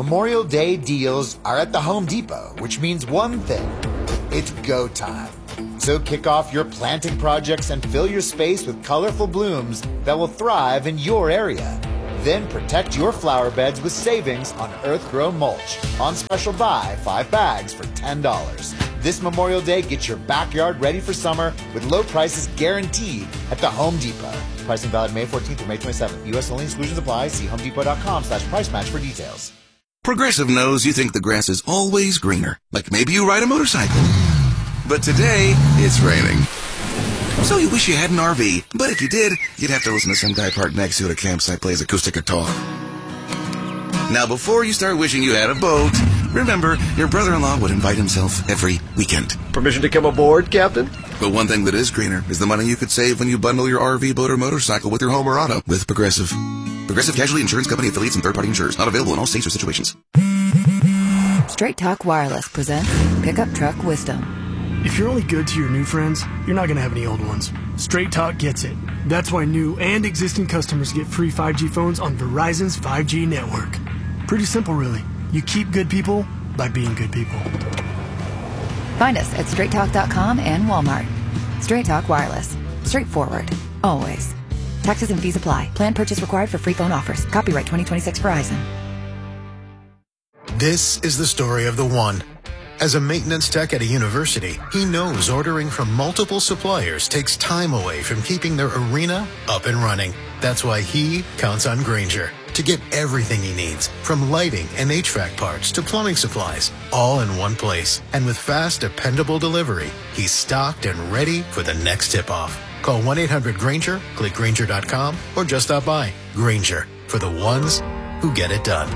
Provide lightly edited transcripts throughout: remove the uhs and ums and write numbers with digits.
Memorial Day deals are at the Home Depot, which means one thing. It's go time. So kick off your planting projects and fill your space with colorful blooms that will thrive in your area. Then protect your flower beds with savings on earth-grown mulch. On special buy, 5 bags for $10. This Memorial Day, get your backyard ready for summer with low prices guaranteed at the Home Depot. Pricing valid May 14th through May 27th. U.S. only, exclusions apply. See homedepot.com/price match for details. Progressive knows you think the grass is always greener. Like maybe you ride a motorcycle. But today, it's raining. So you wish you had an RV, but if you did, you'd have to listen to some guy parked next to you at a campsite plays acoustic guitar. Now, before you start wishing you had a boat, remember, your brother-in-law would invite himself every weekend. Permission to come aboard, Captain? But one thing that is greener is the money you could save when you bundle your RV, boat, or motorcycle with your home or auto with Progressive. Progressive Casualty Insurance Company affiliates and third-party insurers. Not available in all states or situations. Straight Talk Wireless presents Pickup Truck Wisdom. If you're only good to your new friends, you're not going to have any old ones. Straight Talk gets it. That's why new and existing customers get free 5G phones on Verizon's 5G network. Pretty simple, really. You keep good people by being good people. Find us at straighttalk.com and Walmart. Straight Talk Wireless. Straightforward. Always. Taxes and fees apply. Plan purchase required for free phone offers. Copyright 2026 Verizon. This is the story of the one. As a maintenance tech at a university, he knows ordering from multiple suppliers takes time away from keeping their arena up and running. That's why he counts on Grainger to get everything he needs, from lighting and HVAC parts to plumbing supplies, all in one place. And with fast, dependable delivery, he's stocked and ready for the next tip-off. Call 1-800-GRAINGER, click Grainger.com, or just stop by. Grainger, for the ones who get it done.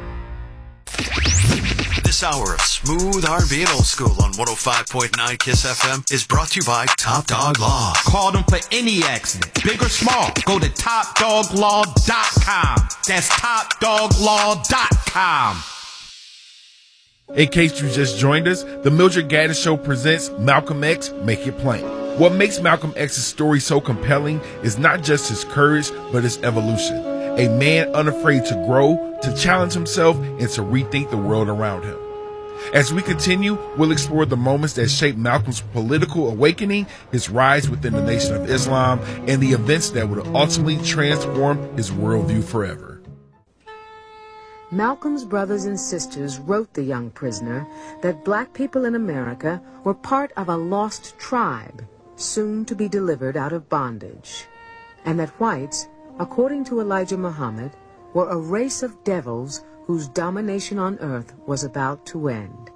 This hour of smooth R&B and old school on 105.9 KISS FM is brought to you by Top Dog Law. Call them for any accident, big or small. Go to TopDogLaw.com. That's TopDogLaw.com. In case you just joined us, the Mildred Gaddis Show presents Malcolm X, Make It Plain. What makes Malcolm X's story so compelling is not just his courage, but his evolution. A man unafraid to grow, to challenge himself, and to rethink the world around him. As we continue, we'll explore the moments that shaped Malcolm's political awakening, his rise within the Nation of Islam, and the events that would ultimately transform his worldview forever. Malcolm's brothers and sisters wrote the young prisoner that black people in America were part of a lost tribe, soon to be delivered out of bondage, and that whites, according to Elijah Muhammad, were a race of devils whose domination on earth was about to end.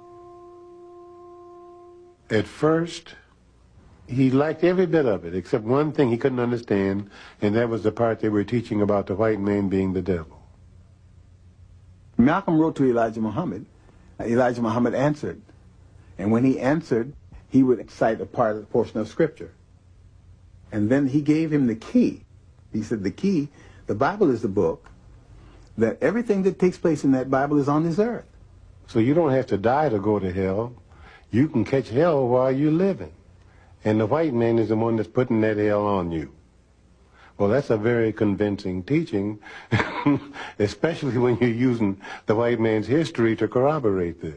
At first, he liked every bit of it, except one thing he couldn't understand, and that was the part they were teaching about the white man being the devil. Malcolm wrote to Elijah Muhammad. Elijah Muhammad answered. And when he answered, he would cite a portion of Scripture. And then he gave him the key. He said the key, the Bible is the book, that everything that takes place in that Bible is on this earth. So you don't have to die to go to hell. You can catch hell while you're living. And the white man is the one that's putting that hell on you. Well, that's a very convincing teaching, especially when you're using the white man's history to corroborate this.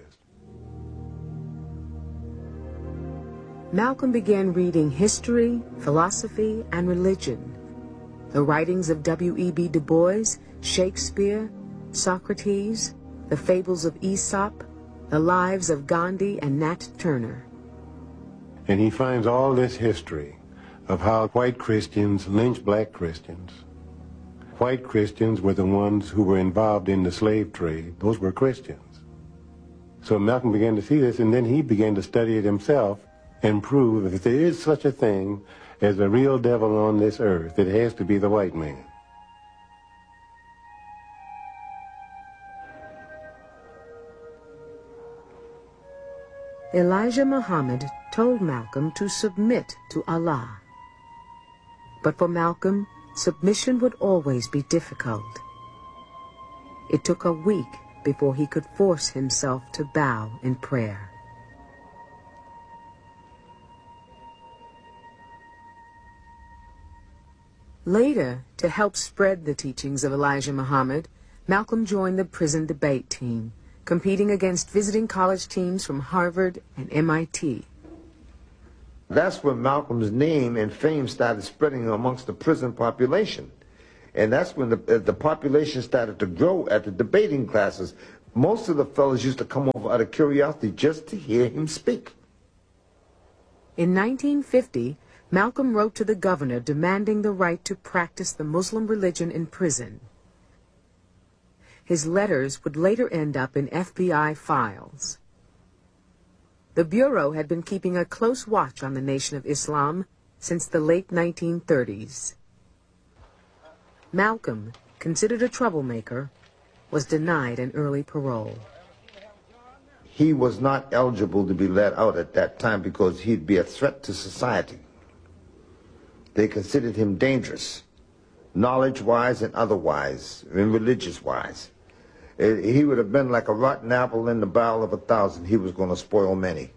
Malcolm began reading history, philosophy, and religion. The writings of W.E.B. Du Bois, Shakespeare, Socrates, the fables of Aesop, the lives of Gandhi and Nat Turner. And he finds all this history of how white Christians lynched black Christians. White Christians were the ones who were involved in the slave trade. Those were Christians. So Malcolm began to see this, and then he began to study it himself and prove if there is such a thing as a real devil on this earth, it has to be the white man. Elijah Muhammad told Malcolm to submit to Allah. But for Malcolm, submission would always be difficult. It took a week before he could force himself to bow in prayer. Later, to help spread the teachings of Elijah Muhammad, Malcolm joined the prison debate team, competing against visiting college teams from Harvard and MIT. That's when Malcolm's name and fame started spreading amongst the prison population. And that's when the population started to grow at the debating classes. Most of the fellas used to come over out of curiosity just to hear him speak. In 1950, Malcolm wrote to the governor demanding the right to practice the Muslim religion in prison. His letters would later end up in FBI files. The Bureau had been keeping a close watch on the Nation of Islam since the late 1930s. Malcolm, considered a troublemaker, was denied an early parole. He was not eligible to be let out at that time because he'd be a threat to society. They considered him dangerous, knowledge-wise and otherwise, and religious-wise. He would have been like a rotten apple in the barrel of 1,000. He was going to spoil many.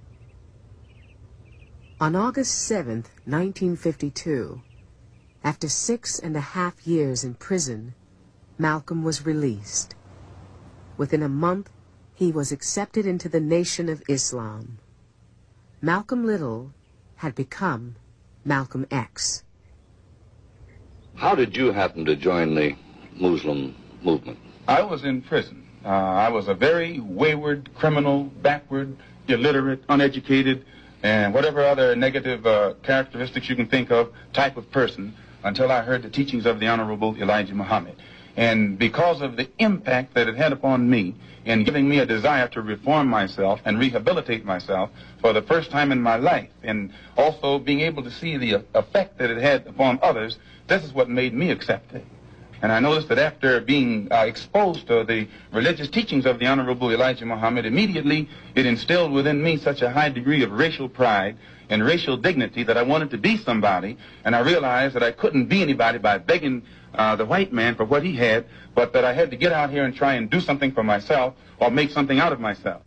On August 7th, 1952, after 6.5 years in prison, Malcolm was released. Within a month, he was accepted into the Nation of Islam. Malcolm Little had become Malcolm X. How did you happen to join the Muslim movement? I was in prison. I was a very wayward, criminal, backward, illiterate, uneducated, and whatever other negative characteristics you can think of type of person until I heard the teachings of the Honorable Elijah Muhammad. And because of the impact that it had upon me in giving me a desire to reform myself and rehabilitate myself for the first time in my life, and also being able to see the effect that it had upon others, this is what made me accept it. And I noticed that after being exposed to the religious teachings of the Honorable Elijah Muhammad, immediately it instilled within me such a high degree of racial pride and racial dignity that I wanted to be somebody, and I realized that I couldn't be anybody by begging the white man for what he had, but that I had to get out here and try and do something for myself or make something out of myself.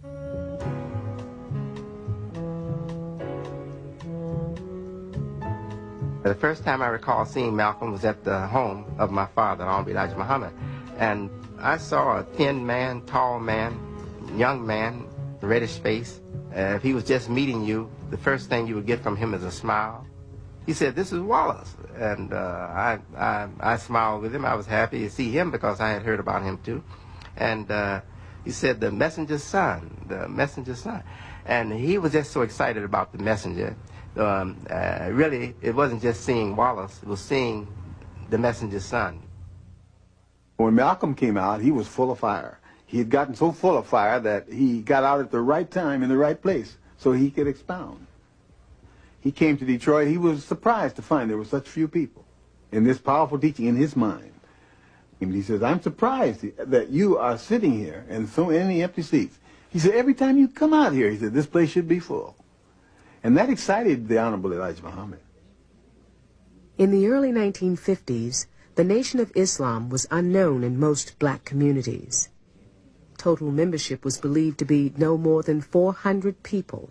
The first time I recall seeing Malcolm was at the home of my father, Honorable Elijah Muhammad, and I saw a thin man, tall man, young man, reddish face. If he was just meeting you, the first thing you would get from him is a smile. He said, "This is Wallace," and I smiled with him. I was happy to see him because I had heard about him too. And he said, "The messenger's son, the messenger's son," and he was just so excited about the messenger. Really, it wasn't just seeing Wallace, it was seeing the messenger's son. When Malcolm came out, he was full of fire. He had gotten so full of fire that he got out at the right time in the right place so he could expound. He came to Detroit. He was surprised to find there were such few people in this powerful teaching in his mind. And he says, "I'm surprised that you are sitting here and so many empty seats." He said, "Every time you come out here," he said, "this place should be full." And that excited the Honorable Elijah Muhammad. In the early 1950s, the Nation of Islam was unknown in most black communities. Total membership was believed to be no more than 400 people.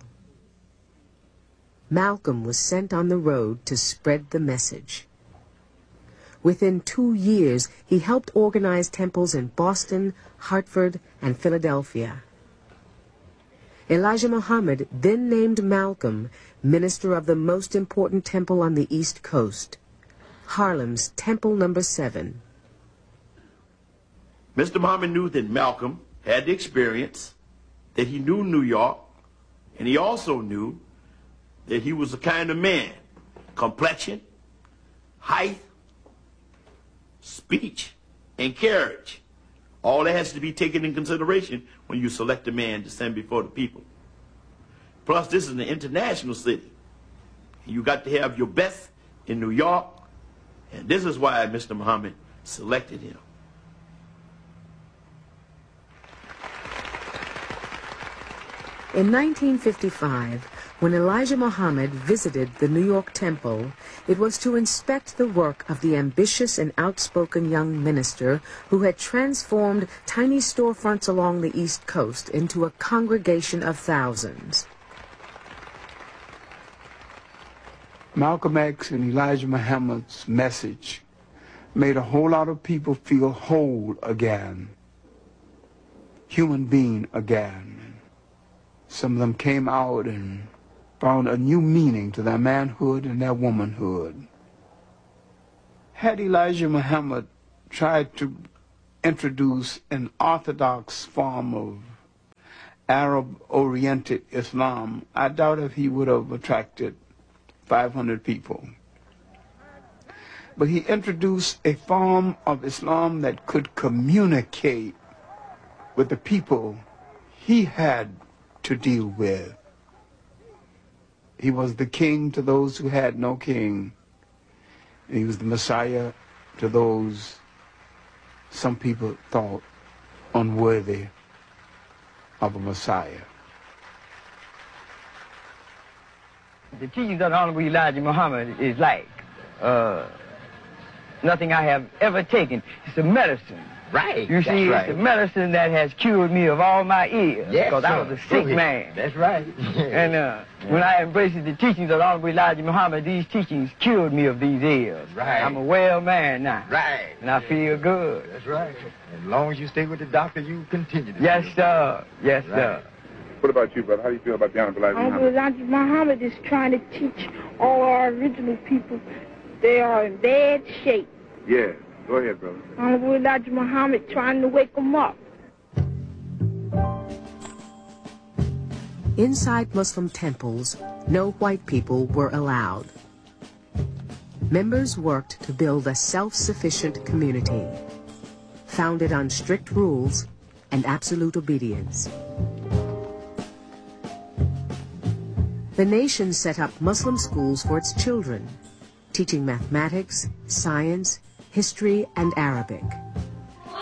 Malcolm was sent on the road to spread the message. Within 2 years, he helped organize temples in Boston, Hartford, and Philadelphia. Elijah Muhammad then named Malcolm minister of the most important temple on the East Coast, Harlem's Temple No. 7. Mr. Muhammad knew that Malcolm had the experience, that he knew New York, and he also knew that he was the kind of man, complexion, height, speech, and carriage. All that has to be taken in consideration when you select a man to stand before the people. Plus, this is an international city. You got to have your best in New York, and this is why Mr. Muhammad selected him. In 1955, when Elijah Muhammad visited the New York Temple, it was to inspect the work of the ambitious and outspoken young minister who had transformed tiny storefronts along the East Coast into a congregation of thousands. Malcolm X and Elijah Muhammad's message made a whole lot of people feel whole again, human being again. Some of them came out and found a new meaning to their manhood and their womanhood. Had Elijah Muhammad tried to introduce an orthodox form of Arab-oriented Islam, I doubt if he would have attracted 500 people. But he introduced a form of Islam that could communicate with the people he had to deal with. He was the king to those who had no king. He was the Messiah to those some people thought unworthy of a Messiah. The teachings of the Honorable Elijah Muhammad is like nothing I have ever taken. It's a medicine. Right. You see, right. It's a medicine that has cured me of all my ills. Yes, because I was a sick man. That's right. And when I embraced the teachings of the Honorable Elijah Muhammad, these teachings cured me of these ills. Right. I'm a well man now. Right. And I feel good. That's right. As long as you stay with the doctor, you continue to Yes, sir. Yes, sir. What about you, brother? How do you feel about the Honorable Elijah Honorable Muhammad? Elijah Muhammad is trying to teach all our original people they are in bad shape. Yeah. Go ahead, brother. Honorable Elijah Muhammad trying to wake them up. Inside Muslim temples, no white people were allowed. Members worked to build a self-sufficient community, founded on strict rules and absolute obedience. The nation set up Muslim schools for its children, teaching mathematics, science, history, and Arabic.